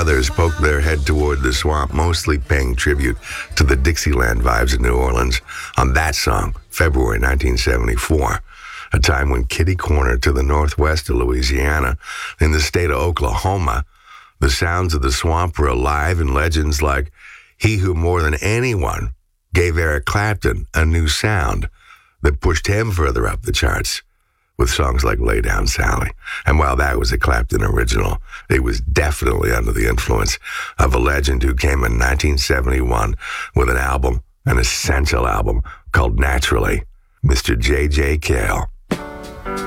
others poked their head toward the swamp, mostly paying tribute to the Dixieland vibes of New Orleans on that song, February 1974, a time when kitty corner to the northwest of Louisiana, in the state of Oklahoma, the sounds of the swamp were alive in legends like he who more than anyone gave Eric Clapton a new sound that pushed him further up the charts with songs like Lay Down Sally. And while that was a Clapton original, it was definitely under the influence of a legend who came in 1971 with an album, an essential album called Naturally, Mr. J.J. Cale.